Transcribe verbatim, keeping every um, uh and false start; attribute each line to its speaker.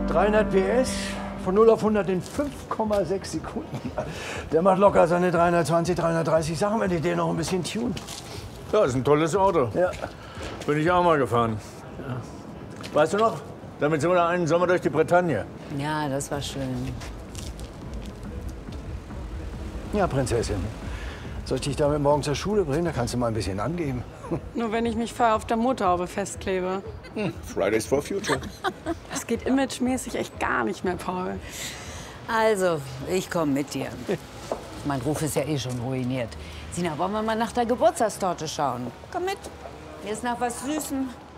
Speaker 1: dreihundert P S, von null auf hundert in fünf Komma sechs Sekunden. Der macht locker seine dreihundertzwanzig, dreihundertdreißig Sachen, wenn ich den noch ein bisschen tun.
Speaker 2: Ja, ist ein tolles Auto.
Speaker 1: Ja.
Speaker 2: Bin ich auch mal gefahren. Ja. Weißt du noch? Damit sind wir einen Sommer durch die Bretagne.
Speaker 3: Ja, das war schön.
Speaker 1: Ja, Prinzessin. Soll ich dich damit morgen zur Schule bringen? Da kannst du mal ein bisschen angeben.
Speaker 4: Nur wenn ich mich vorher auf der Motorhaube festklebe.
Speaker 2: Hm, Fridays for Future.
Speaker 4: Das geht imagemäßig echt gar nicht mehr, Paul.
Speaker 3: Also, ich komme mit dir. Mein Ruf ist ja eh schon ruiniert. Sina, wollen wir mal nach der Geburtstagstorte schauen? Komm mit. Mir ist nach was Süßem.